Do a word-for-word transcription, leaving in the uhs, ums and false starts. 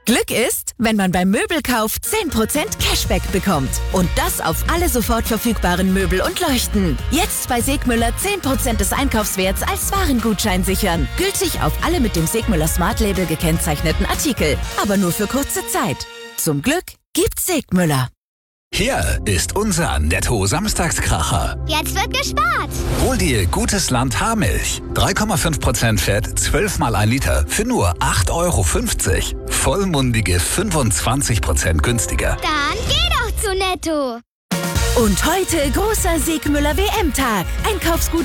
Glück ist, wenn man beim Möbelkauf zehn Prozent Cashback bekommt. Und das auf alle sofort verfügbaren Möbel und Leuchten. Jetzt bei Segmüller zehn Prozent des Einkaufswerts als Warengutschein sichern. Gültig auf alle mit dem Segmüller Smart Label gekennzeichneten Artikel. Aber nur für kurze Zeit. Zum Glück gibt's Segmüller. Hier ist unser Netto-Samstagskracher. Jetzt wird gespart. Hol dir Gutes Land Haarmilch. drei Komma fünf Prozent Fett, zwölf mal ein Liter für nur acht Euro fünfzig. Vollmundige fünfundzwanzig Prozent günstiger. Dann geh doch zu Netto. Und heute großer Segmüller W M-Tag. Einkaufsgut